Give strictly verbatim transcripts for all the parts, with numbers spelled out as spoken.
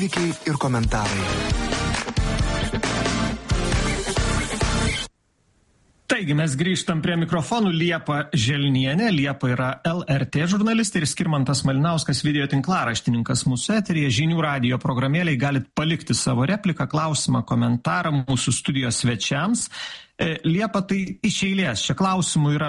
įvykiai ir komentarai. Taigi mes grįžtam prie mikrofonų. Liepa Želnienė. Liepa yra L R T žurnalistė ir Skirmantas Malinauskas, video tinklaraštininkas mūsų eteryje. Žinių radijo programėlėje galit palikti savo repliką, klausimą, komentarą mūsų studijos svečiams. Liepa, tai iš eilės. Čia klausimų yra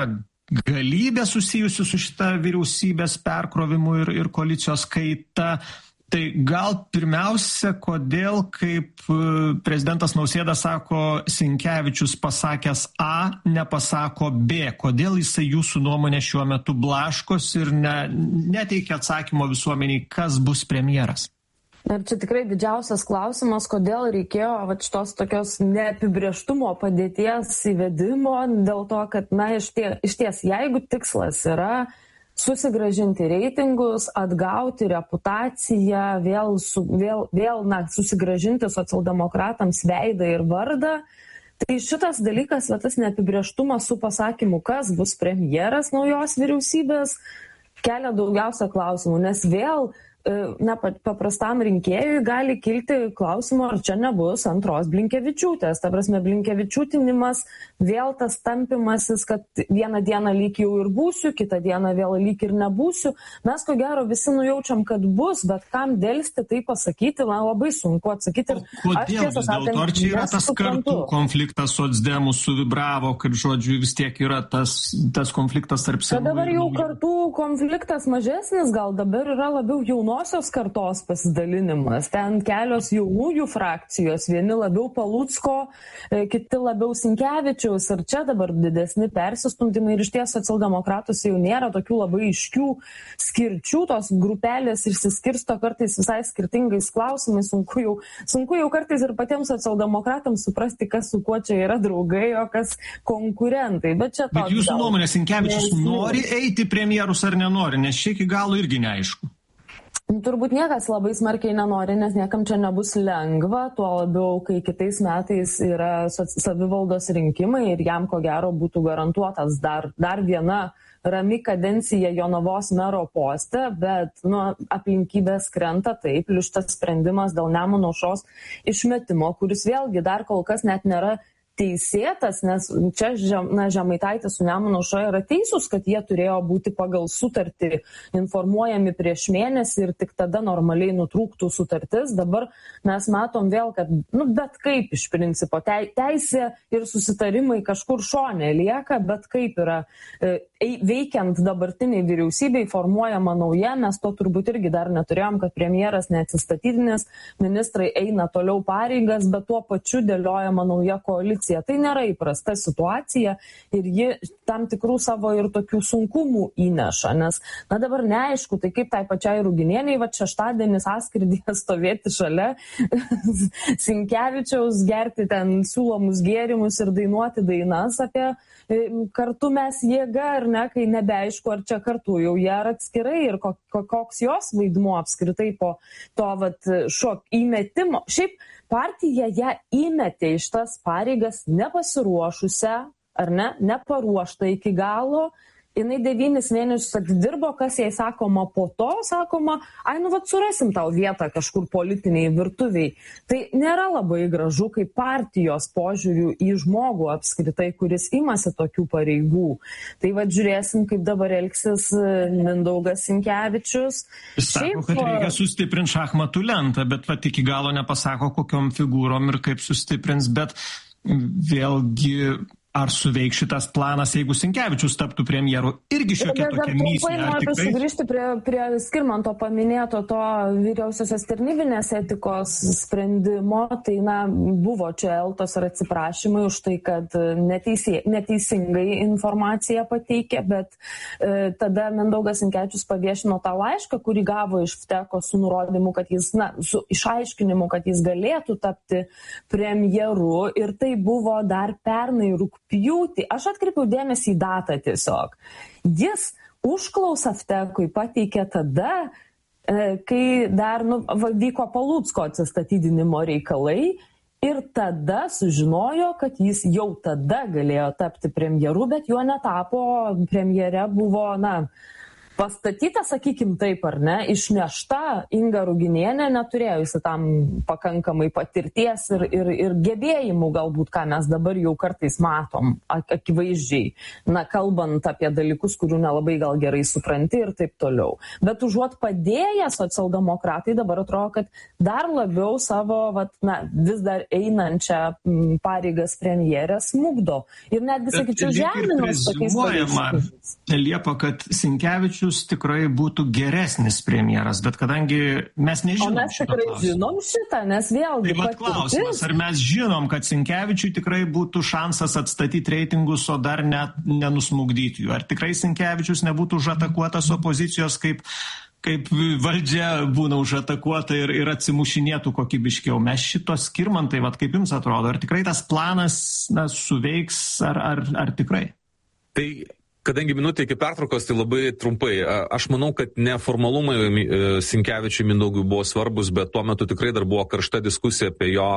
galybė susijusių su šita vyriausybės perkrovimu ir, ir koalicijos kaita. Tai gal pirmiausia, kodėl, kaip prezidentas Nausėda sako, Sinkevičius pasakęs A, nepasako B? Kodėl jisai jūsų nuomonė šiuo metu blaškos ir ne, neteikia atsakymo visuomeniai, kas bus premjeras? Ir čia tikrai didžiausias klausimas, kodėl reikėjo va, šitos tokios neapibrėžtumo padėties įvedimo, dėl to, kad, na, iš ties, iš ties jeigu tikslas yra susigrąžinti reitingus, atgauti reputaciją, vėl, su, vėl, vėl na, susigrąžinti socialdemokratams veidą ir vardą. Tai šitas dalykas, va, tas neapibrėžtumas su pasakymu, kas bus premjeras naujos vyriausybės, kelia daugiausia klausimų, nes vėl na, paprastam rinkėjui gali kilti klausimų, ar čia nebus antros Blinkevičiūtės. Ta prasme, Blinkevičiūtinimas, vėl tas tampimasis, kad vieną dieną lyg jau ir būsiu, kitą dieną vėl lyg ir nebūsiu. Mes ko gero visi nujaučiam, kad bus, bet kam dėlsti tai pasakyti, na, labai sunku atsakyti. O kodėl vis dėlto? Ar čia yra tas kartų konfliktas socdemų suvibravo, kad, žodžiu, vis tiek yra tas, tas konfliktas tarp senų? Dabar jau kartų konfliktas mažesnis, gal dabar yra labiau jauno kartos pasidalinimas. Ten kelios jaunųjų frakcijos, vieni labiau Palucko, kiti labiau Sinkevičiaus, ir čia dabar didesni persistumdymai, ir iš ties socialdemokratus jau nėra tokių labai iškių skirčių, tos grupelės išsiskirsto kartais visai skirtingais klausimais, sunku jau, sunku jau kartais ir patiems socialdemokratams suprasti, kas su kuo čia yra draugai, o kas konkurentai. Bet, čia Bet jūsų nuomonė, Sinkevičius nori eiti premjerus ar nenori, nes čia iki galo irgi neaišku. Turbūt niekas labai smarkiai nenori, nes niekam čia nebus lengva, tuo labiau, kai kitais metais yra savivaldos rinkimai ir jam ko gero būtų garantuotas dar, dar viena rami kadencija Jonavos mero poste, bet nu, aplinkybės krenta taip, ir šitas sprendimas dėl Nemuno aušros išmetimo, kuris vėlgi dar kol kas net nėra teisėtas, nes čia žem, na, Žemaitaitis su Nemuno aušra yra teisūs, kad jie turėjo būti pagal sutartį informuojami prieš mėnesį ir tik tada normaliai nutrūktų sutartis. Dabar mes matom vėl, kad nu, bet kaip iš principo teisė ir susitarimai kažkur šone lieka, bet kaip yra e, veikiant dabartiniai vyriausybei formuojama nauja, mes to turbūt irgi dar neturėjom, kad premjeras neatsistatydinės, ministrai eina toliau pareigas, bet tuo pačiu dėliojama nauja koalicija. Tai nėra įprasta situacija ir ji tam tikrų savo ir tokių sunkumų įneša, nes na dabar neaišku, tai kaip tai pačiai Ruginieniai, va šeštadienį sąskrydyje stovėti šalia Sinkevičiaus, gerti ten siūlomus gėrimus ir dainuoti dainas apie kartu mes jėga, ar ne, kai nebeaišku, ar čia kartu jau jie ar atskirai ir koks jos vaidmuo apskritai po to vat šok įmetimo. Šiaip partija ją įmetė iš tas pareigas nepasiruošusią, ar ne, neparuoštą iki galo. Jinai devynis mėnesius atidirbo, kas jai sakoma po to, sakoma, ai nu vat surasim tau vietą kažkur politiniai virtuviai. Tai nėra labai gražu kaip partijos požiūrių į žmogų apskritai, kuris imasi tokių pareigų. Tai vat žiūrėsim, kaip dabar elgsis Mindaugas Sinkevičius. Jis sako, kad reikia sustiprinti šachmatų lentą, bet vat iki galo nepasako, kokiom figūrom ir kaip sustiprins, bet vėlgi ar suveiks šitas planas, jeigu Sinkevičius taptų premjeru, irgi šiokia tokia mįslė. Noriu tikrai... sugrįžti prie, prie Skirmanto paminėto to vyriausiosios tarnybinės etikos sprendimo, tai na, buvo čia eltos ir atsiprašymai už tai, kad neteisė, neteisingai informaciją pateikė, bet e, tada Mindaugas Sinkevičius paviešino tą laišką, kurį gavo iš Vteko su nurodymu, kad jis, na, su išaiškinimu, kad jis galėtų tapti premjeru, ir tai buvo dar pernai rugpjūtį. Aš atkreipiau dėmesį į datą tiesiog. Jis užklausą Vtekui pateikė tada, kai dar nu, vyko Palucko atsistatydinimo reikalai, ir tada sužinojo, kad jis jau tada galėjo tapti premjeru, bet juo netapo. Premjere buvo, na, pastatyta, sakykim taip ar ne, išnešta Inga Ruginienė neturėjusi tam pakankamai patirties ir, ir, ir gebėjimų galbūt, ką mes dabar jau kartais matom, akivaizdžiai, na, kalbant apie dalykus, kurių nelabai gal gerai supranti ir taip toliau. Bet užuot padėję socialdemokratai dabar atrodo, kad dar labiau savo, vat, na, vis dar einančią pareigas premjerės smugdo. Ir netgi, sakyčiau, žeminos tokiais pareiškimais. Liepa, kad Sinkevičius tikrai būtų geresnis premjeras, bet kadangi mes nežinom. O mes tikrai žinom šitą, nes vėlgi... Tai vat klausimas, ar mes žinom, kad Sinkevičiui tikrai būtų šansas atstatyti reitingus, o dar net nenusmugdyti jų? Ar tikrai Sinkevičius nebūtų užatakuotas opozicijos, kaip, kaip valdžia būna užatakuota ir, ir atsimušinėtų kokybiškiau? Mes šitos Skirmantai, vat kaip jums atrodo, ar tikrai tas planas, na, suveiks, ar, ar, ar tikrai? Tai... Kadangi minutė iki pertraukos, tai labai trumpai. Aš manau, kad neformalumai Sinkevičiui Mindaugui buvo svarbus, bet tuo metu tikrai dar buvo karšta diskusija apie jo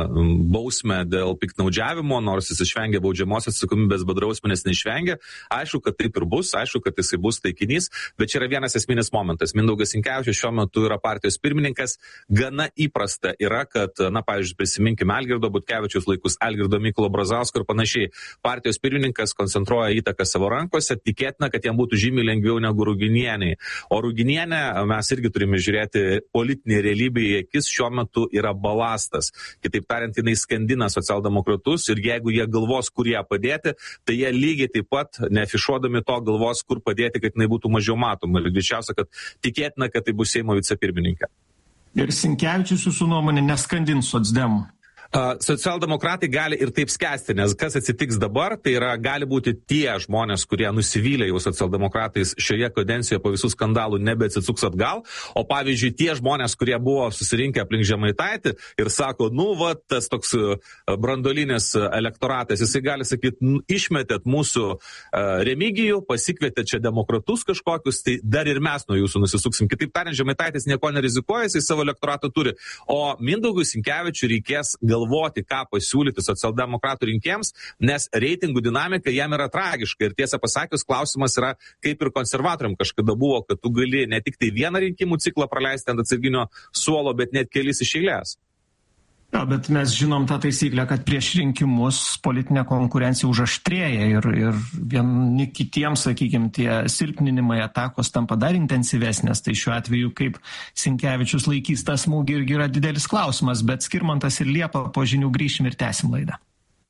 bausmę dėl piktnaudžiavimo, nors jis išvengė baudžiamosios atsakomybės, bet drausmės neišvengė. Aišku, kad taip ir bus, aišku, kad jisai bus taikinys, bet čia yra vienas esminis momentas. Mindaugas Sinkevičius šiuo metu yra partijos pirmininkas. Gana įprasta yra, kad, na, pavyzdžiui, prisiminkime Algirdo Butkevičiaus laikus, Algirdo Mykolo Brazausko ir panašiai. Partijos pirmininkas koncentruoja įtaką savo rankose. Tikėtina, kad jam būtų žymiai lengviau negu Ruginieniai. O Ruginienė, mes irgi turime žiūrėti politinį realybę į akis, šiuo metu yra balastas. Kitaip tariant, jinai skandina socialdemokratus ir jeigu jie galvos, kur ją padėti, tai jie lygiai taip pat, neafišuodami to, galvos, kur padėti, kad jinai būtų mažiau matoma. Ir greičiausia, kad tikėtina, kad tai bus Seimo vicepirmininkė. Ir Sinkevičius, jūsų nuomonė, neskandins socdemų? Uh, socialdemokratai gali ir taip skęsti, nes kas atsitiks dabar, tai yra gali būti tie žmonės, kurie nusivylė jau socialdemokratais šioje kadencijoje po visų skandalų nebeatsisuks atgal, o pavyzdžiui tie žmonės, kurie buvo susirinkę aplink Žemaitaitį ir sako, nu va, tas toks brandolinis elektoratas, jisai gali sakyti, išmetėt mūsų uh, Remigijų, pasikvietėt čia demokratus kažkokius, tai dar ir mes nuo jūsų nusisuksim. Kitaip tariant, Žemaitaitis nieko nerizikuoja, jisai savo elektoratą turi, o Mindaugui Sinkevičiui reikės galvoti, ką pasiūlyti socialdemokratų rinkėjams, nes reitingų dinamika jam yra tragiška. Ir tiesą pasakius, klausimas yra, kaip ir konservatoriam kažkada buvo, kad tu gali ne tik tai vieną rinkimų ciklą praleisti ant atsarginio suolo, bet net kelis iš eilės. Ja, bet mes žinom tą taisyklę, kad prieš rinkimus politinė konkurencija užaštrėja ir, ir vieni kitiems, sakykime, tie silpninimai atakos tampa dar intensyvesnės. Tai šiuo atveju, kaip Sinkevičius laikys tą smūgį, irgi yra didelis klausimas, bet Skirmantas ir Liepa po žinių grįšim ir tęsim laidą.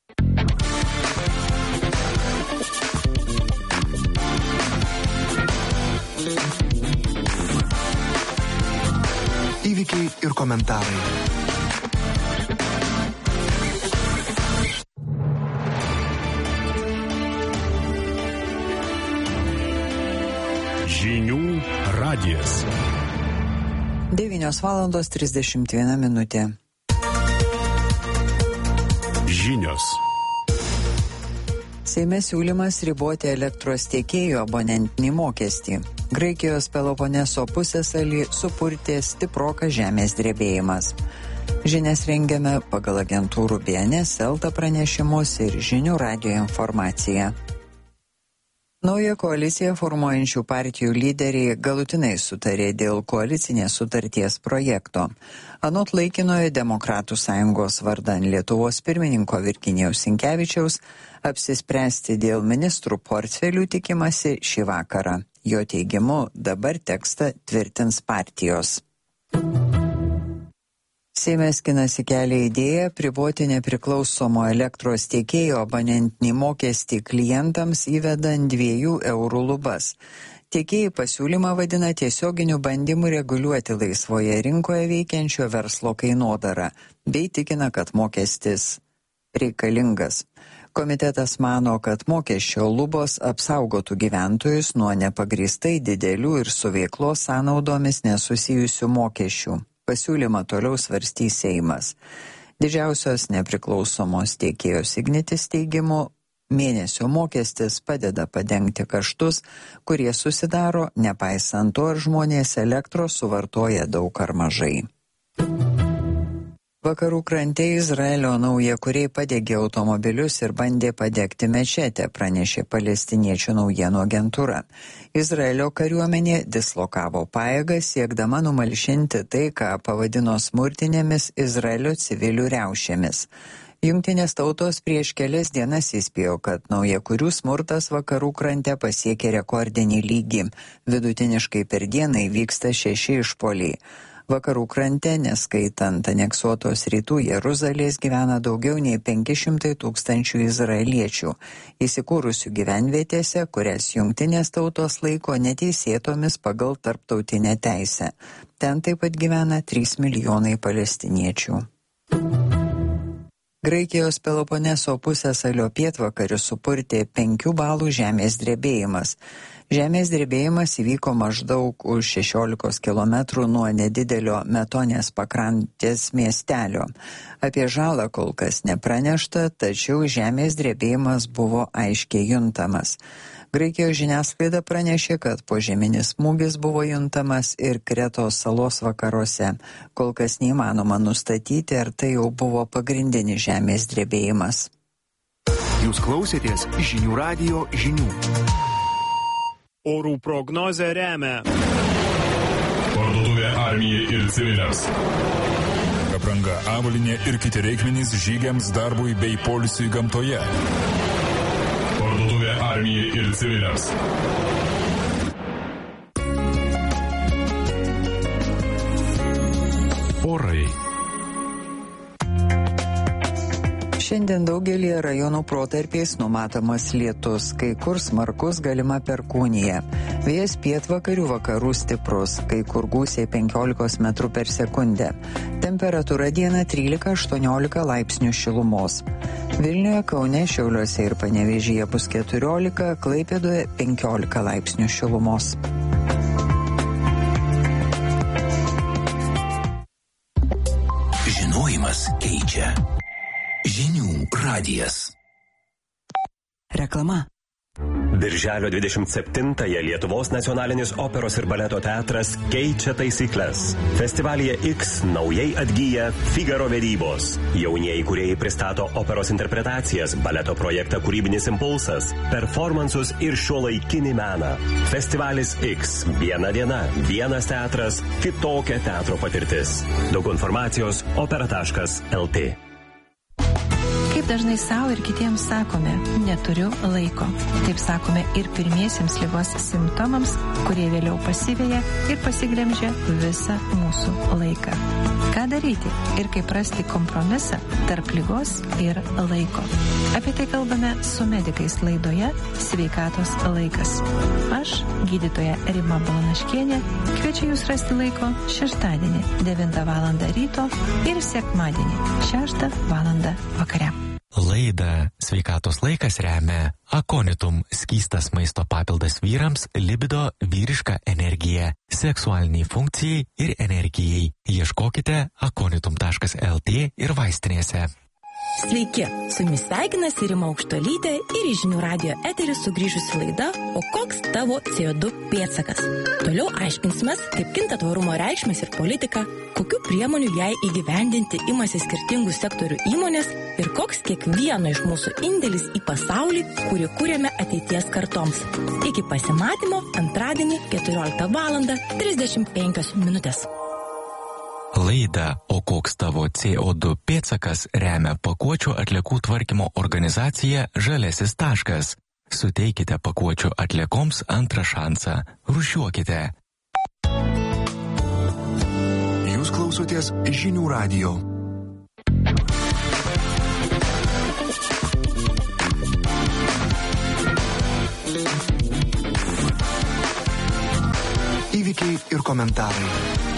Įvykiai ir komentarai. Žinių radijas. devynios valandos trisdešimt viena minutė. Žinios. Seime siūlymas riboti elektros tiekėjų abonentinį mokestį. Graikijos Peloponeso pusiasalį supurtė stiprokas žemės drebėjimas. Žinias rengiame pagal agentūrų B N S, Elta pranešimus ir Žinių radijo informaciją. Naują koaliciją formuojančių partijų lyderiai galutinai sutarė dėl koalicinės sutarties projekto. Anot laikinojo Demokratų sąjungos vardan Lietuvos pirmininko Virginijaus Sinkevičiaus, apsispręsti dėl ministrų portfelių tikimasi šį vakarą. Jo teigimu, dabar tekstą tvirtins partijos. Seime skinasi kelią idėją priboti nepriklausomo elektros tiekėjo abonentinį mokestį klientams įvedant dviejų eurų lubas. Tiekėjai pasiūlymą vadina tiesioginiu bandymu reguliuoti laisvoje rinkoje veikiančio verslo kainodarą, bei tikina, kad mokestis reikalingas. Komitetas mano, kad mokesčio lubos apsaugotų gyventojus nuo nepagrįstai didelių ir su veiklos sąnaudomis nesusijusių mokesčių. Pasiūlymą toliau svarstys Seimas. Didžiausios nepriklausomos tiekėjos Ignitis teigimu, mėnesio mokestis padeda padengti kaštus, kurie susidaro, nepaisant to, ar žmonės elektros suvartoja daug ar mažai. Vakarų krante Izraelio naujakuriai padegė automobilius ir bandė padegti mečetę, pranešė palestiniečių naujienų agentūra. Izraelio kariuomenė dislokavo pajėgas siekdama numalšinti tai, ką pavadino smurtinėmis Izraelio civilių riaušėmis. Jungtinės tautos prieš kelias dienas įspėjo, kad naujakurių smurtas vakarų krante pasiekė rekordinį lygį. Vidutiniškai per dieną įvyksta šeši išpuoliai. Vakarų krante, neskaitant aneksuotos rytų Jeruzalės, gyvena daugiau nei penki šimtai tūkstančių izraeliečių, įsikūrusių gyvenvietėse, kurias jungtinės tautos laiko neteisėtomis pagal tarptautinę teisę. Ten taip pat gyvena trys milijonai palestiniečių. Graikijos Peloponeso pusiasalio pietvakarius supurtė penkių balų žemės drebėjimas. Žemės drebėjimas įvyko maždaug už šešiolikos kilometrų nuo nedidelio Metonės pakrantės miestelio. Apie žalą kol kas nepranešta, tačiau žemės drebėjimas buvo aiškiai juntamas. Graikijos žiniasklaida pranešė, kad požeminis smūgis buvo juntamas ir Kretos salos vakaruose. Kol kas neįmanoma nustatyti, ar tai jau buvo pagrindinis žemės drebėjimas. Jūs klausėtės žinių radijo žinių. Orų prognozę remia Parduotuvė armijai ir civiliams. Apranga, avalynė ir kiti reikmenys žygiams, darbui bei poilsiui gamtoje. Parduotuvė armijai ir civiliams. Orai. Šiandien daugelį rajonų protarpiais numatomas lietus, kai kur smarkus galima perkūnija. Vėjas pietvakarių vakarų stiprus, kai kur gūsiai penkiolikos metrų per sekundę. Temperatūra dieną trylika aštuoniolika laipsnių šilumos. Vilniuje, Kaune, Šiauliuose ir Panevėžyje bus keturiolika, Klaipėdoje penkiolika laipsnių šilumos. Žinojimas keičia. Žinių radijas. Reklama. Birželio dvidešimt septintąją Lietuvos nacionalinis operos ir baleto teatras keičia taisyklės. Festivalyje X naujai atgyja Figaro vedybos. Jaunieji kūrėjai pristato operos interpretacijas, baleto projektą Kūrybinis impulsas, performansus ir šiuolaikinį meną. Festivalis X. Viena diena, vienas teatras, kitokia teatro patirtis. Daug informacijos opera taškas el tė. Kaip dažnai savo ir kitiems sakome, neturiu laiko. Taip sakome ir pirmiesiems ligos simptomams, kurie vėliau pasiveja ir pasiglemžia visą mūsų laiką. Ką daryti ir kaip rasti kompromisą tarp ligos ir laiko? Apie tai kalbame su medikais laidoje Sveikatos laikas. Aš, gydytoja Rima Balanaškienė, kviečiu jūs rasti laiko šeštadienį devintą valandą ryto ir sekmadienį šeštą valandą vakare. Laidą Sveikatos laikas remia Akonitum – skystas maisto papildas vyrams, libido, vyriška energija, seksualiniai funkcijai ir energijai. Ieškokite akonitum taškas el tė ir vaistinėse. Sveiki, su jumis sveikinasi Rima Aukštuolytė ir į žinių radijo eterį sugrįžusi laida O koks tavo C O du pėdsakas? Toliau aiškinsimės, kaip kinta tvarumo reikšmės ir politika, kokių priemonių jai įgyvendinti imasi skirtingų sektorių įmonės ir koks kiekvieno iš mūsų indėlis į pasaulį, kurį kūrėme ateities kartoms. Iki pasimatymo antradienį keturioliktą valandą trisdešimt penkios minutės. Laidą O koks tavo C O du pėdsakas remia pakuočių atliekų tvarkymo organizacija Žalesis taškas. Suteikite pakuočių atliekoms antrą šansą. Rūšiuokite. Jūs klausotės žinių radijo. Įvykiai ir komentarai.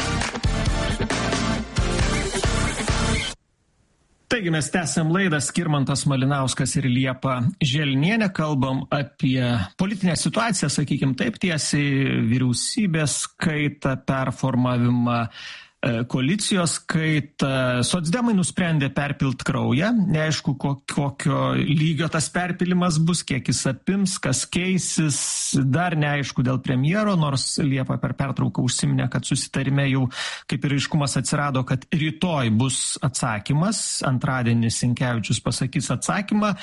Taigi mes tęsiam laidą, Skirmantas Malinauskas ir Liepa Želnienė, kalbam apie politinę situaciją, sakykim taip tiesiai, vyriausybės kaitą, performavimą, koalicijos kaitą. Socdemai nusprendė perpilt kraują. Neaišku, kokio lygio tas perpilimas bus, kiek jis apims, kas keisis. Dar neaišku dėl premjero, nors Liepa per pertrauką užsiminė, kad susitarime jau kaip ir aiškumas atsirado, kad rytoj bus atsakymas. Antradienį Sinkevičius pasakys atsakymą.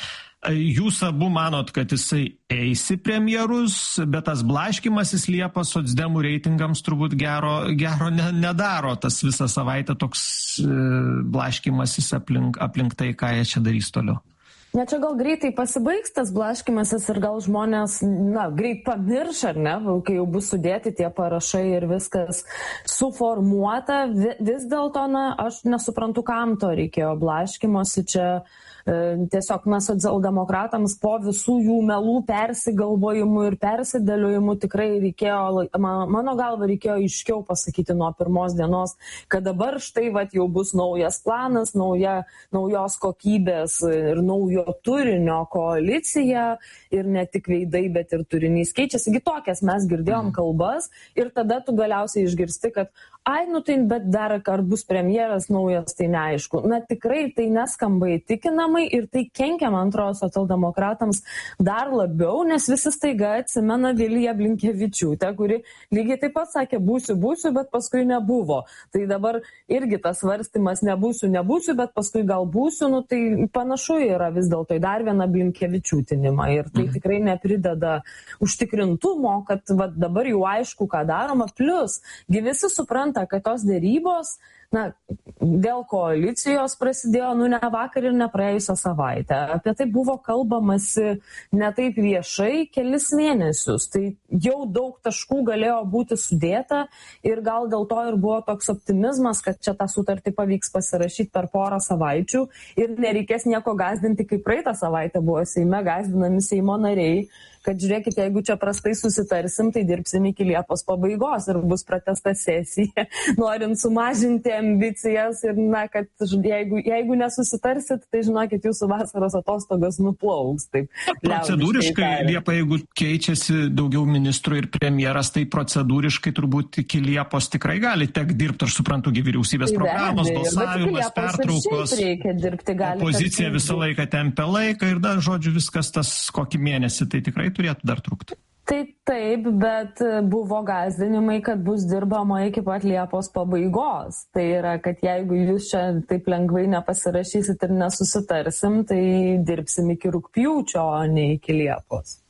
Jūs abu manot, kad jisai eis į premjerus, bet tas blaškymasis Liepos socdemų reitingams turbūt gero, gero ne, nedaro. Tas visą savaitę toks e, blaškymasis aplink, aplink tai, ką jie čia darys toliau. Ne, čia gal greitai pasibaigs tas blaškymasis ir gal žmonės, na, greit pamirš, ar ne, kai jau bus sudėti tie parašai ir viskas suformuota. Vis dėlto, na, aš nesuprantu, kam to reikėjo blaškymosi čia. Tiesiog, na, socialdemokratams po visų jų melų persigalvojimų ir persidėliojimų tikrai reikėjo, mano galva, reikėjo aiškiau pasakyti nuo pirmos dienos, kad dabar štai vat jau bus naujas planas, nauja, naujos kokybės ir naujo turinio koalicija ir ne tik veidai, bet ir turinys keičiasi. Tokias mes girdėjom kalbas ir tada tu galiausiai išgirsti, kad ai, nu tai, bet dar ar bus premjeras naujas, tai neaišku. Na tikrai tai neskamba įtikinamai ir tai kenkia, man atrodo, socialdemokratams dar labiau, nes visi staiga atsimena Viliją Blinkevičiūtę, kuri lygiai taip pat sakė būsiu, būsiu, bet paskui nebuvo. Tai dabar irgi tas svarstymas nebūsiu, nebūsiu, bet paskui gal būsiu, nu tai panašu yra vis dėlto į dar vieną Blinkevičiūtinimą ir tai tikrai neprideda užtikrintumo, kad va, dabar jau aišku, ką daroma. Plus, gi visi supranta, kad tos dėrybos, na, dėl koalicijos prasidėjo, nu, ne vakar ir ne praėjusią savaitę. Apie tai buvo kalbamasi ne taip viešai kelis mėnesius. Tai jau daug taškų galėjo būti sudėta ir gal dėl to ir buvo toks optimizmas, kad čia tą sutartį pavyks pasirašyti per porą savaičių ir nereikės nieko gazdinti, kaip praeitą savaitę buvo Seime gazdinami Seimo nariai, kad žiūrėkite, jeigu čia prastai susitarsim, tai dirbsim iki Liepos pabaigos ir bus pratęsta sesija, norint sumažinti ambicijas ir, na, kad jeigu, jeigu nesusitarsit, tai žinokit, jūsų vasaros atostogos nuplauks. Taip, procedūriškai, Liepa, jeigu keičiasi daugiau ministrų ir premjeras, tai procedūriškai turbūt iki Liepos tikrai gali tek dirbti, aš suprantu, vyriausybės tai programos, balsavimas, pertraukos, opozicija visą laiką tempia laiką ir dar, žodžiu, viskas tas kokį mėnesį, tai tikrai turėtų dar trukti. Tai taip, bet buvo gąsdinimai, kad bus dirbama iki pat Liepos pabaigos. Tai yra, kad jeigu jūs čia taip lengvai nepasirašysit ir nesusitarsim, tai dirbsim iki rugpjūčio, o ne iki Liepos.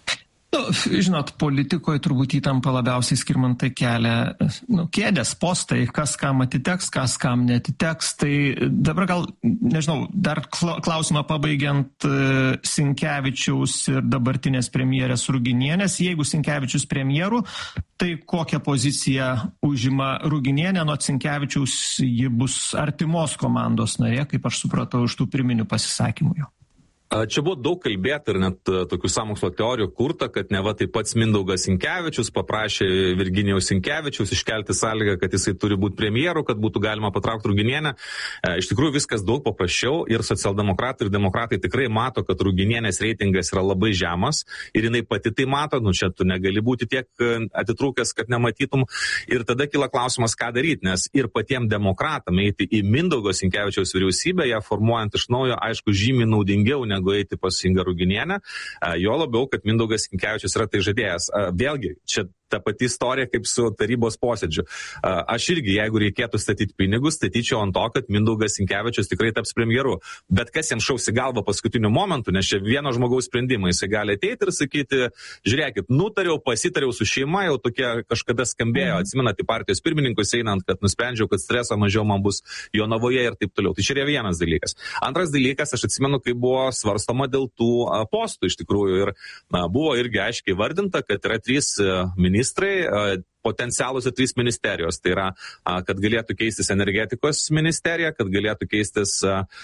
Nu, žinot, politikoje turbūt įtampa labiausiai Skirmantai kelia, nu, kėdės, postai, kas kam atiteks, kas kam netiteks. Tai dabar gal, nežinau, dar klausimą pabaigiant uh, Sinkevičiaus ir dabartinės premjerės Ruginienės. Jeigu Sinkevičius premjerų, tai kokią poziciją užima Ruginienė, nuo Sinkevičiaus ji bus artimos komandos narė, kaip aš supratau iš tų pirminių pasisakymų jo. Čia buvo daug kalbėta ir net tokių sąmokslo teorijų kurta, kad neva taip pats Mindaugas Sinkevičius paprašė Virginijaus Sinkevičiaus iškelti sąlygą, kad jisai turi būti premjeru, kad būtų galima patraukti Ruginienę. Iš tikrųjų viskas daug paprasčiau ir socialdemokratai ir demokratai tikrai mato, kad Ruginienės reitingas yra labai žemas ir jinai pati tai mato, nu čia tu negali būti tiek atitrūkęs, kad nematytum. Ir tada kyla klausimas, ką daryti, nes ir patiem demokratam eiti į Mindaugo Sinkevičiaus vyriausybę, ją formuojant iš naujo, aišku, žymiai naudingiau negu eiti pas Ingą Ruginienę, jo labiau, kad Mindaugas Sinkevičius yra tai žadėjęs. Vėlgi, čia ta pati istorija kaip su tarybos posėdžiu. Aš irgi, jeigu reikėtų statyti pinigus, statyčiau ant to, kad Mindaugas Sinkevičius tikrai taps premjeru. Bet kas jam šaus į galvą paskutiniu momentu, nes čia vieno žmogaus sprendimai, jisai gali ateiti ir sakyti, žiūrėkit, nutariau, pasitariau su šeima, jau tokie kažkada skambėjo, atsimenat į partijos pirmininkus einant, kad nusprendžiau, kad streso mažiau man bus Jonavoje ir taip toliau. Tai čia yra vienas dalykas. Antras dalykas, aš atsimenu, kai buvo svarstoma dėl tų postų iš tikrųjų ir na, buvo irgi aiškiai vardinta, kad yra trys ministrai, potencialus ir trys ministerijos. Tai yra, kad galėtų keistis energetikos ministerija, kad galėtų keistis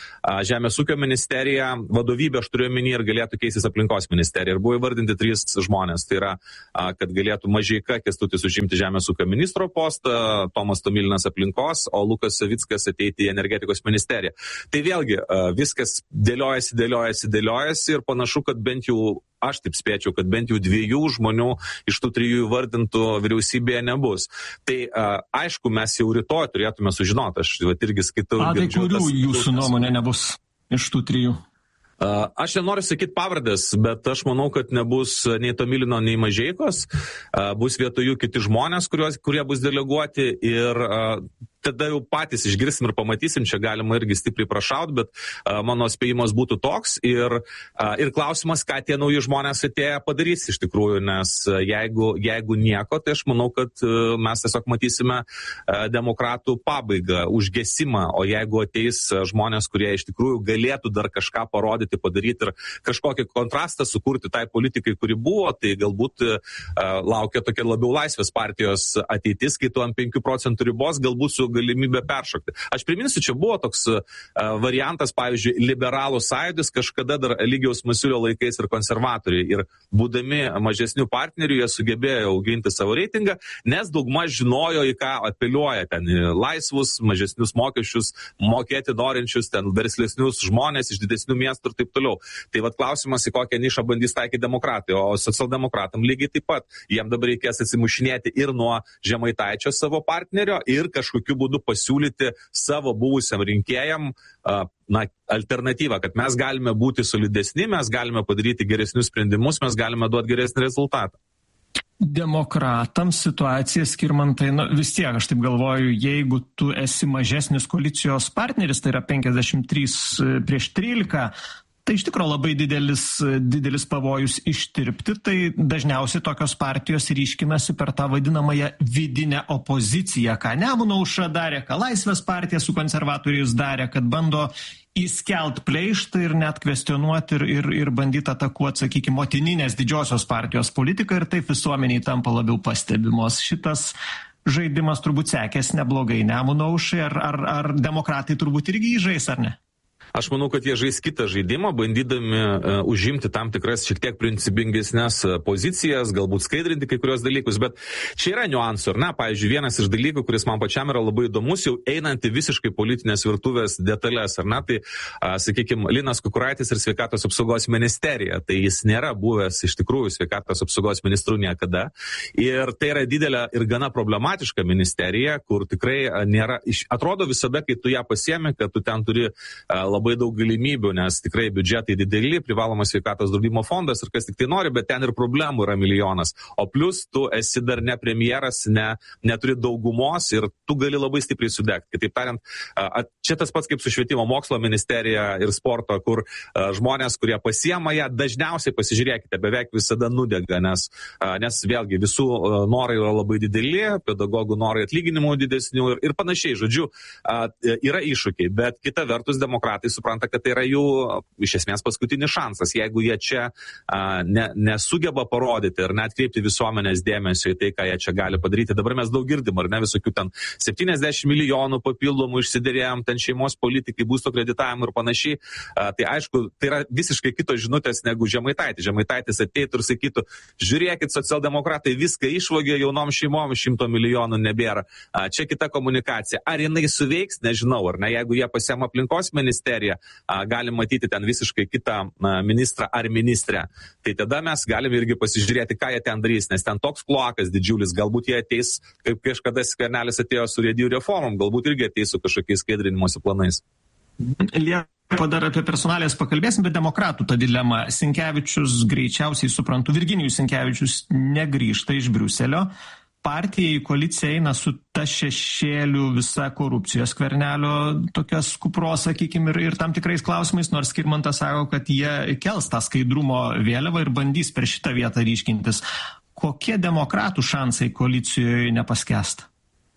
žemės ūkio ministerija, vadovybė, aš turiu omeny, ir galėtų keistis aplinkos ministerija. Ir buvo įvardinti trys žmonės. Tai yra, kad galėtų Mažeika Kęstutis užimti žemės ūkio ministro postą, Tomas Tomilinas aplinkos, o Lukas Savickas ateiti į energetikos ministeriją. Tai vėlgi, viskas dėliojasi, dėliojasi, dėliojasi ir panašu, kad bent jau aš taip spėčiau, kad bent jau dviejų žmonių iš tų trijų įvardintų vyriausybėje nebus. Tai uh, aišku, mes jau rytoj turėtume sužinoti, aš vat, irgi skaitau. A, tai kurių tas, jūsų nuomonė nebus iš tų trijų? Uh, aš nenoriu sakyti pavardės, bet aš manau, kad nebus nei Tomilino, nei Mažeikos, uh, bus vietoj jų kiti žmonės, kuriuos, kurie bus deleguoti ir uh, tada jau patys išgirsim ir pamatysim, čia galima irgi stipriai prašaut, bet uh, mano spėjimas būtų toks ir, uh, ir klausimas, ką tie nauji žmonės atėję padarys iš tikrųjų, nes uh, jeigu, jeigu nieko, tai aš manau, kad uh, mes tiesiog matysime uh, demokratų pabaigą, užgesimą, o jeigu ateis uh, žmonės, kurie iš tikrųjų galėtų dar kažką parodyti, padaryti ir kažkokį kontrastą sukurti tai politikai, kuri buvo, tai galbūt uh, laukia tokia labiau Laisvės partijos ateitis, kai tu ant penkių procentų ribos galbūt su galimybę peršokti. Aš priminsiu, čia buvo toks uh, variantas, pavyzdžiui, liberalų sąjūdis kažkada dar Eligijaus Masiulio laikais ir konservatoriai. Ir būdami mažesnių partnerių, jie sugebėjo auginti savo reitingą, nes daugmaž žinojo, į ką apeliuoja ten laisvus, mažesnius mokesčius, mokėti norinčius, ten verslesnius žmonės iš didesnių miestų ir taip toliau. Tai vat klausimas, į kokią nišą bandys taikyti demokratai, o socialdemokratam lygiai taip pat. Jiem dabar reikės atsimušinėti ir nuo Žemaitaičio savo partnerio ir kažkokiu būdu pasiūlyti savo buvusiam rinkėjam na, alternatyvą, kad mes galime būti solidesni, mes galime padaryti geresnius sprendimus, mes galime duoti geresnį rezultatą. Demokratams situacija, Skirmantai, nu, vis tiek, aš taip galvoju, jeigu tu esi mažesnis koalicijos partneris, tai yra penkiasdešimt trys prieš trylika, tai iš tikrųjų labai didelis, didelis pavojus ištirpti, tai dažniausiai tokios partijos ryškinasi per tą vadinamąją vidinę opoziciją, ką Nemuno aušra darė, ką Laisvės partija su konservatoriais darė, kad bando įskelt pleištą ir net kvestionuoti ir, ir, ir bandyti atakuoti, sakykime, motininės didžiosios partijos politiką ir taip visuomeniai tampa labiau pastebimos. Šitas žaidimas turbūt sekėsi neblogai Nemuno aušrai, ar, ar, ar demokratai turbūt irgi įžais, ar ne? Aš manau, kad jie žais kitą žaidimą, bandydami uh, užimti tam tikras šiek tiek principingesnės uh, pozicijas, galbūt skaidrinti kai kurios dalykus, bet čia yra niuansų, ar ne? Pavyzdžiui, vienas iš dalykų, kuris man pačiam yra labai įdomus, jau einant į visiškai politinės virtuvės detalės, ar ne? Tai, uh, sakykime, Linas Kukuraitis ir sveikatos apsaugos ministerija, tai jis nėra buvęs iš tikrųjų sveikatos apsaugos ministrų niekada. Ir tai yra didelė ir gana problematiška ministerija, kur tikrai uh, nėra, iš, atrodo visada, kai tu ją pasiemi, kad tu ten turi uh, labai daug galimybių, nes tikrai biudžetai dideli, privalomas sveikatos draudimo fondas ir kas tik tai nori, bet ten ir problemų yra milijonas. O plus tu esi dar ne premjeras, ne, neturi daugumos ir tu gali labai stipriai sudegti. Kitaip tariant, čia tas pats kaip su švietimo mokslo ministerija ir sporto, kur žmonės, kurie pasiema ją, dažniausiai pasižiūrėkite, beveik visada nudega, nes, nes vėlgi visų norai yra labai dideli, pedagogų norai atlyginimų didesnių ir, ir panašiai. Žodžiu, yra iššūkiai, bet kita vertus demokratai supranta, kad tai yra jų iš esmės paskutinis šansas. Jeigu jie čia a, ne, nesugeba parodyti ir net kreipti visuomenės dėmesio į tai, ką jie čia gali padaryti. Dabar mes daug girdim, ar ne, visokių ten septyniasdešimt milijonų papildomų išsiderėjom, ten šeimos politikai, būsto kreditavimų ir panašiai. A, tai aišku, tai yra visiškai kitos žinutės negu Žemaitaitis. Žemaitaitis ateitų ir sakytų, žiūrėkit, socialdemokratai viską išvogė, jaunom šeimom šimto milijonų nebėra. A, čia kita komunikacija. Ar jinai suveiks, nežinau, ar ne, jeigu jie pasiema aplinkos ministeriją, gali matyti ten visiškai kitą ministrą ar ministrę. Tai tada mes galime irgi pasižiūrėti, ką jie ten darys, nes ten toks kloakas didžiulis, galbūt jie ateis, kaip kažkada Skvernelis atėjo su urėdijų reformom, galbūt irgi ateis su kažkokiais skaidrinimosi planais. Liepa, dar apie personalės pakalbėsim, bet demokratų ta dilema. Sinkevičius greičiausiai, suprantu, Virginijus Sinkevičius negrįžta iš Briuselio. Partija į koaliciją eina su ta šešėliu visa korupcijos Skvernelio tokios kupros, sakykime, ir, ir tam tikrais klausimais, nors Skirmantas sako, kad jie kels tą skaidrumo vėliavą ir bandys per šitą vietą ryškintis. Kokie demokratų šansai koalicijoje nepaskęsta?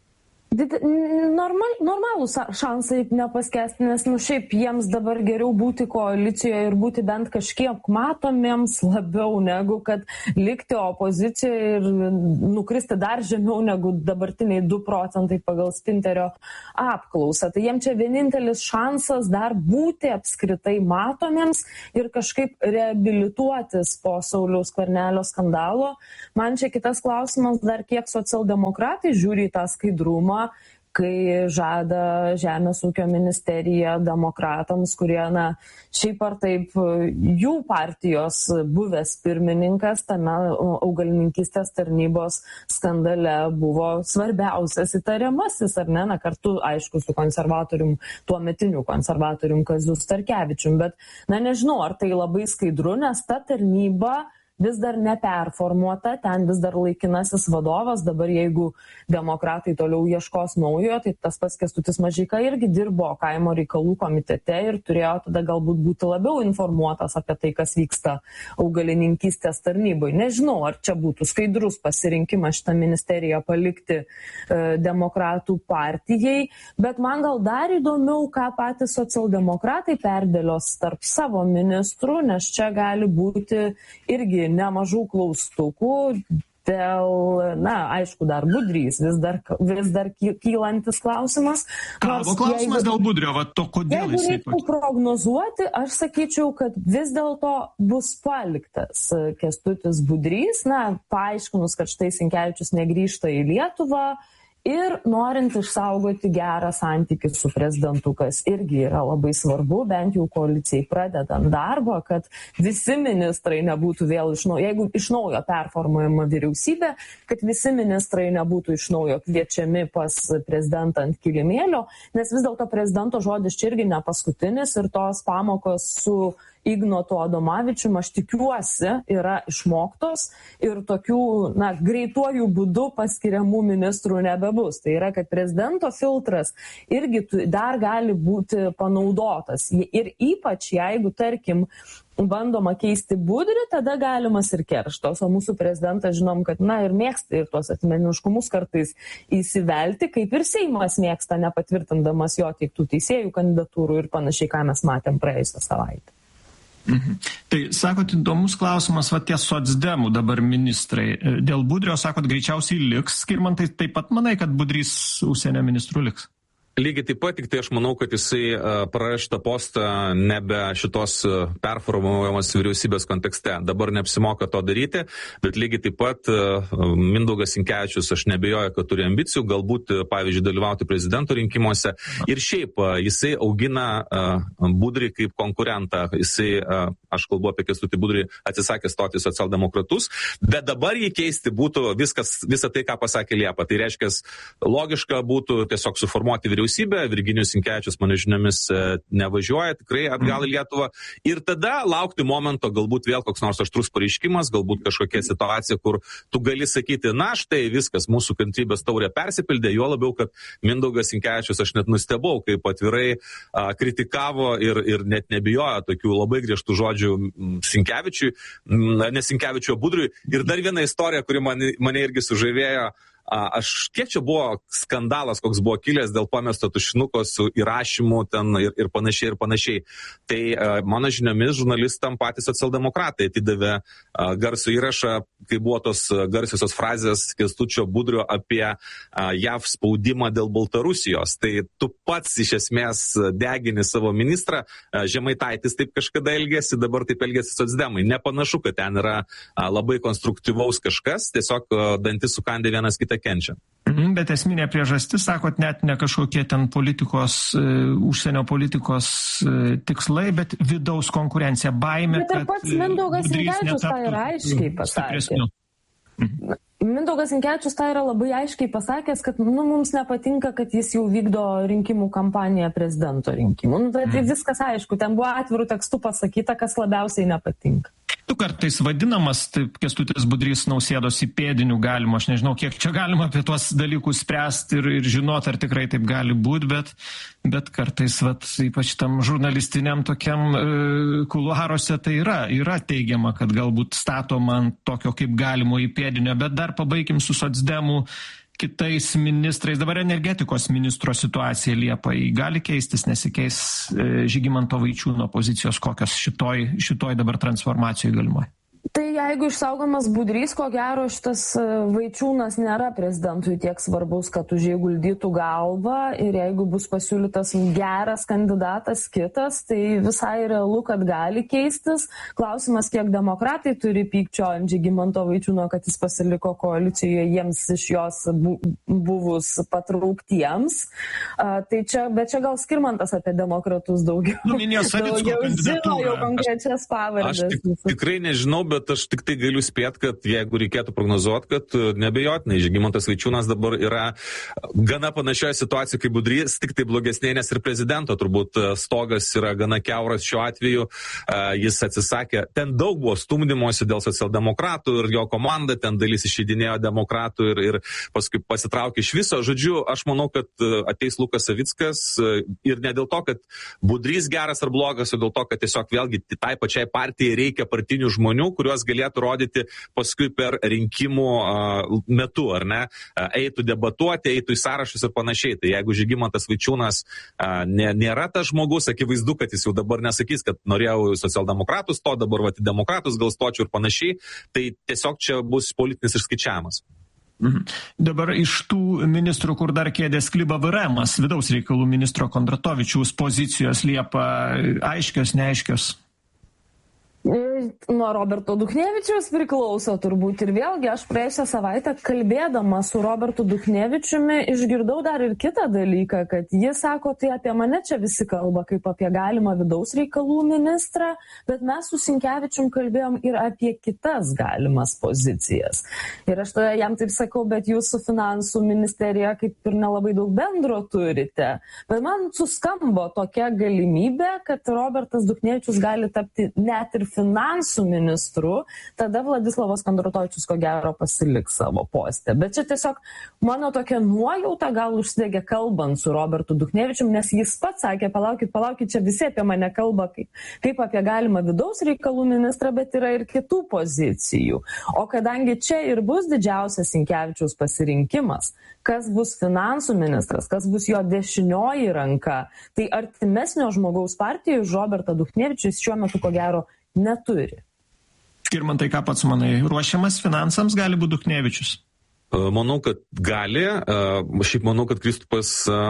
Normal, normalūs šansai nepaskesti, nes nu šiaip jiems dabar geriau būti koalicijoje ir būti bent kažkiek matomiems labiau, negu kad likti opozicijoje ir nukristi dar žemiau negu dabartiniai du procentai pagal Spinterio apklausą. Tai jiems čia vienintelis šansas dar būti apskritai matomiems ir kažkaip reabilituotis po Sauliaus Skvernelio skandalo. Man čia kitas klausimas dar, kiek socialdemokratai žiūri į tą skaidrumą, kai žada Žemės ūkio ministerija demokratams, kurie, na, šiaip ar taip jų partijos buvęs pirmininkas tame augalininkystės tarnybos skandale buvo svarbiausias įtariamasis, ar ne, na, kartu, aišku, su konservatorium, tuo metiniu konservatorium Kaziu Starkevičium, bet, na, nežinau, ar tai labai skaidru, nes ta tarnyba vis dar neperformuota, ten vis dar laikinasis vadovas, dabar jeigu demokratai toliau ieškos naujo, tai tas pats Kęstutis Mažeika irgi dirbo kaimo reikalų komitete ir turėjo tada galbūt būti labiau informuotas apie tai, kas vyksta augalininkystės tarnyboje. Nežinau, ar čia būtų skaidrus pasirinkimas šitą ministeriją palikti e, demokratų partijai, bet man gal dar įdomiau, ką patys socialdemokratai perdėlios tarp savo ministrų, nes čia gali būti irgi nemažų klaustukų dėl, na, aišku, dar Budrys, vis dar, vis dar kylantis klausimas. Kabo klausimas jeigu, dėl Budrio, va to kodėl jisai... Jeigu reiktų prognozuoti, aš sakyčiau, kad vis dėlto bus paliktas Kęstutis Budrys, na, paaiškinus, kad štai Sinkevičius negrįžta į Lietuvą, ir norint išsaugoti gerą santykį su prezidentu, kas irgi yra labai svarbu, bent jau koalicijai pradedant darbą, kad visi ministrai nebūtų vėl iš naujo, jeigu iš naujo performuojama vyriausybė, kad visi ministrai nebūtų iš naujo kviečiami pas prezidentą ant kilimėlio, nes vis dėlto prezidento žodis čia irgi ne paskutinis ir tos pamokos su Ignotu Adomavičium, aš tikiuosi, yra išmoktos ir tokių, na, greituojų būdų paskiriamų ministrų nebebus. Tai yra, kad prezidento filtras irgi dar gali būti panaudotas. Ir ypač jeigu, tarkim, bandoma keisti Budrį, tada galimas ir kerštas. O mūsų prezidentas žinom, kad, na, ir mėgsta ir tuos asmeniškumus kartais įsivelti, kaip ir Seimas mėgsta, nepatvirtindamas jo teiktų teisėjų kandidatūrų ir panašiai, ką mes matėm praėjusią savaitę. Mhm. Tai, sakot, įdomus klausimas, va tie socdemų dabar ministrai. Dėl Budrio, sakot, greičiausiai liks. Skirmantai, taip pat manai, kad Budrys užsienio ministrų liks? Lygiai taip pat, tik tai aš manau, kad jisai praras šitą postą nebe šitos performuojamos vyriausybės kontekste. Dabar neapsimoka to daryti, bet lygiai taip pat Mindaugas Sinkevičius, aš nebejoju, kad turi ambicijų, galbūt, pavyzdžiui, dalyvauti prezidento rinkimuose. Ir šiaip jisai augina Budrį kaip konkurentą. Jisai, aš kalbu apie Kęstutį Budrį, atsisakė stoti socialdemokratus, bet dabar jį keisti būtų viskas, visa tai, ką pasakė Liepa. Tai reiškia, logiška būtų tiesiog suformuoti vyriausybę. Virginijus Sinkevičius, mano žiniomis, nevažiuoja tikrai atgal į Lietuvą. Ir tada laukti momento, galbūt vėl koks nors aštrus pareiškimas, galbūt kažkokia situacija, kur tu gali sakyti, na štai viskas, mūsų kantrybės taurė persipildė, juo labiau, kad Mindaugas Sinkevičius, aš net nustebau, kaip atvirai a, kritikavo ir, ir net nebijojo tokių labai griežtų žodžių Sinkevičiui, ne Sinkevičio Budriui. Ir dar viena istorija, kuri mane, mane irgi sužavėjo. Aš, kiek čia buvo skandalas, koks buvo kilęs dėl pamesto tušinuko su įrašymu ten ir, ir panašiai ir panašiai. Tai mano žiniomis žurnalistam patys socialdemokratai atidavė garsų įrašą, kai buvo tos garsiosios frazės Kęstučio Budrio apie J A V spaudimą dėl Baltarusijos. Tai tu pats iš esmės degini savo ministrą, Žemaitaitis taip kažkada elgėsi, dabar taip elgėsi socdemai. Nepanašu, kad ten yra labai konstruktyvaus kažkas, tiesiog dantis sukandė vienas kitą kenčia. Bet esminė priežastis, sakot, net ne kažkokie ten politikos, užsienio politikos tikslai, bet vidaus konkurencija, baimė. Bet ir pats Mindaugas Sinkevičius tą yra aiškiai pasakė. Mindaugas Sinkevičius tą yra labai aiškiai pasakęs, kad nu, mums nepatinka, kad jis jau vykdo rinkimų kampaniją prezidento rinkimų. Nu, tai mm. viskas aišku, ten buvo atvirų tekstų pasakyta, kas labiausiai nepatinka. Tu kartais vadinamas, taip, Kęstutis Budrys Nausėdos įpėdinių galima, aš nežinau, kiek čia galima apie tuos dalykus spręsti ir, ir žinot, ar tikrai taip gali būti, bet, bet kartais, vat, ypač tam žurnalistiniam tokiam e, kuluaruose tai yra, yra teigiama, kad galbūt statoma ant tokio kaip galimo įpėdinio, bet dar pabaikim su socdemų kitais ministrais. Dabar energetikos ministro situacija Liepai gali keistis, nesikeis Žygimanto Vaičiūno pozicijos, kokios šitoj, šitoj dabar transformacijoj galimoje? Tai jeigu išsaugomas Budrys, ko gero šitas Vaičiūnas nėra prezidentui tiek svarbus, kad užėguldytų galvą, ir jeigu bus pasiūlytas geras kandidatas kitas, tai visai realu, kad gali keistis. Klausimas, kiek demokratai turi pykčio ant Žygimanto Vaičiūno, kad jis pasiliko koalicijoje jiems iš jos bu buvus patrauktiems. Uh, tai čia, bet čia gal Skirmantas apie demokratus daugiau, daugiau žino jau konkrečias pavardės. Aš tik, tikrai nežinau, bet aš tik tai galiu spėti, kad jeigu reikėtų prognozuoti, kad nebejotinai Žygimantas Vaičiūnas dabar yra gana panašioje situacijoje kaip Budrys, tik tai blogesnė, nes ir prezidento turbūt stogas yra gana kiauras šiuo atveju. Jis atsisakė, ten daug buvo stumdymosi dėl socialdemokratų ir jo komanda, ten dalis išeidinėjo demokratų ir, ir paskui pasitraukė iš viso. Žodžiu, aš manau, kad ateis Lukas Savickas ir ne dėl to, kad Budrys geras ar blogas, o dėl to, kad tiesiog vėlgi tai pačiai partijai reikia partinių žmonių, kuriuos galėtų rodyti paskui per rinkimų uh, metu, ar ne, uh, eitų debatuoti, eitų į sąrašus ir panašiai. Tai jeigu Žygimantas Vaičiūnas uh, nė, nėra tas žmogus, akivaizdu, kad jis jau dabar nesakys, kad norėjau socialdemokratus, to dabar vat, demokratus gal stočiau ir panašiai, tai tiesiog čia bus politinis išskaičiavimas. Mhm. Dabar iš tų ministrų, kur dar kėdės kliba V R Emas, vidaus reikalų ministro Kondratovičiaus pozicijos Liepa aiškios, neaiškios? Nuo Roberto Duchnevičiaus priklauso turbūt, ir vėlgi aš praėjusią savaitę kalbėdama su Robertu Duchnevičiumi išgirdau dar ir kitą dalyką, kad jis sako, tai apie mane čia visi kalba kaip apie galimą vidaus reikalų ministrą, bet mes su Sinkevičium kalbėjom ir apie kitas galimas pozicijas. Ir aš tada jam taip sakau, bet jūs su finansų ministerija kaip ir nelabai daug bendro turite. Bet man suskambo tokia galimybė, kad Robertas Duchnevičius gali tapti net ir finansų ministru, tada Vladislavas Kondratovičius ko gero pasiliks savo postę. Bet čia tiesiog mano tokia nuojauta gal užsidegė kalbant su Robertu Duchnevičium, nes jis pats sakė, palaukit, palaukit, čia visi apie mane kalba kaip, kaip apie galimą vidaus reikalų ministrą, bet yra ir kitų pozicijų. O kadangi čia ir bus didžiausias Sinkevičiaus pasirinkimas, kas bus finansų ministras, kas bus jo dešinioji ranka, tai artimesnio žmogaus partijų už Robertą Duchnevičius šiuo metu ko gero neturi. Skirmantai, ką pats manai, ruošiamas finansams gali būti Duchnevičius? Manau, kad gali. Šiaip manau, kad Kristupas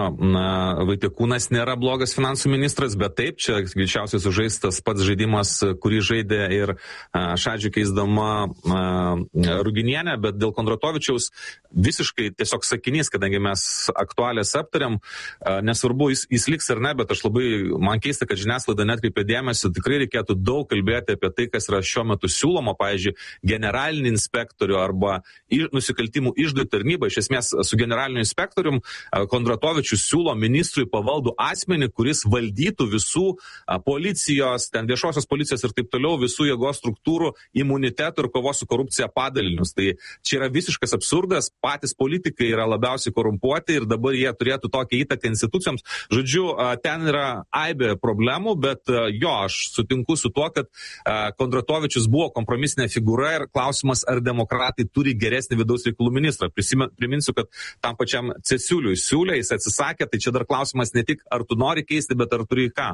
Vaitiekūnas nėra blogas finansų ministras, bet taip, čia greičiausiai sužaistas pats žaidimas, kurį žaidė ir Šadžių keisdama Ruginienę, bet dėl Kondratovičiaus visiškai tiesiog sakinys, kadangi mes aktualės aptariam, nesvarbu, jis, jis liks ar ne, bet aš labai, man keista, kad žiniasklaida netkreipia dėmesio, tikrai reikėtų daug kalbėti apie tai, kas yra šiuo metu siūloma, pavyzdžiui, generalinį inspektorių arba nusikaltimų iždo tarnyba. Iš esmės su generaliniu inspektorium Kondratovičius siūlo ministrui pavaldų asmenį, kuris valdytų visų policijos, ten viešosios policijos ir taip toliau, visų jėgos struktūrų, imunitetų ir kovos su korupcija padalinius. Tai čia yra visiškas absurdas, patys politikai yra labiausiai korumpuoti ir dabar jie turėtų tokią įtaką institucijoms. Žodžiu, ten yra aibė problemų, bet jo, aš sutinku su tuo, kad Kondratovičius buvo kompromisinė figūra ir klausimas, ar demokratai turi geresnį vidaus reikalų ministrą. Priminsiu, kad tam pačiam Cesiuliui siūlė, jis atsisakė, tai čia dar klausimas ne tik, ar tu nori keisti, bet ar turi ką.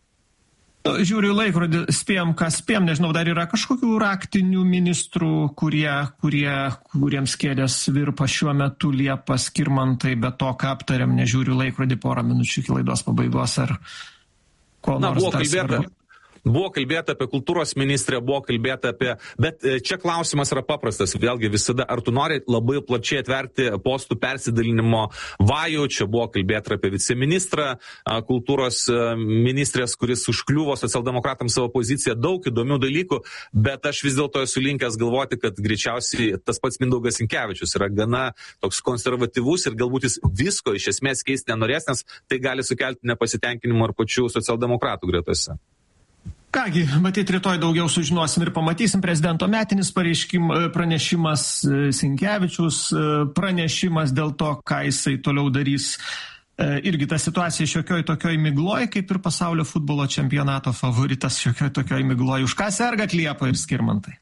Žiūriu laikrodį, spėjom, ką spėjom, nežinau, dar yra kažkokių raktinių ministrų, kurie, kurie, kuriems kėdės virpa šiuo metu Liepa, Skirmantai, bet to, ką aptariam, nežiūriu laikrodį porą minučių iki laidos pabaigos, ar ko Na, nors buvo dar kalbėta. svarbu. Buvo kalbėta apie kultūros ministrę, buvo kalbėta apie, bet čia klausimas yra paprastas, vėlgi visada, ar tu nori labai plačiai atverti postų persidalinimo vajų, čia buvo kalbėta apie viceministrą, kultūros ministrės, kuris užkliuvo socialdemokratams savo poziciją, daug įdomių dalykų, bet aš vis dėlto esu linkęs galvoti, kad greičiausiai tas pats Mindaugas Sinkevičius yra gana toks konservatyvus ir galbūt jis visko iš esmės keisti nenorės, nes tai gali sukelti nepasitenkinimą ir pačių socialdemokratų gretose. Kągi, matyt, rytoj daugiau sužinosim ir pamatysim. Prezidento metinis pranešimas, Sinkevičius pranešimas dėl to, ką jisai toliau darys. Irgi ta situacija šiokioj tokioj migloj, kaip ir pasaulio futbolo čempionato favoritas šiokioj tokioj migloj. Už ką sergat, Liepa ir Skirmantai?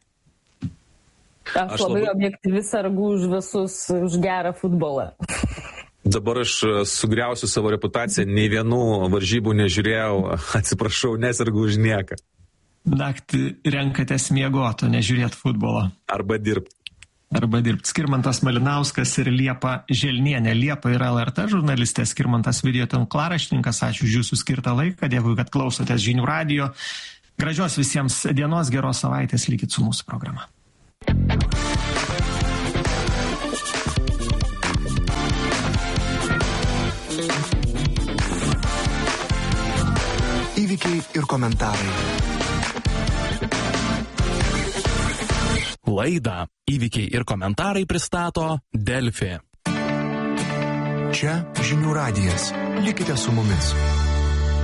Aš, aš labai, labai objektyvi sargu už visus, už gerą futbolą. Dabar aš sugriausiu savo reputaciją, nei vienų varžybų nežiūrėjau, atsiprašau, nesirgu už nieką. naktį renkatės miegoti, o nežiūrėti futbolo. Arba dirbti. Arba dirbti. Skirmantas Malinauskas ir Liepa Želnienė. Liepa yra L R T žurnalistė, Skirmantas videotinklaraštininkas. Ačiū už jūsų skirtą laiką. Dėkui, kad klausotės Žinių radijo. Gražios visiems dienos, geros savaitės. Likit su mūsų programa. Įvykiai ir komentarai. Laidą Įvykiai ir komentarai pristato Delfi. Čia Žinių radijas. Likite su mumis.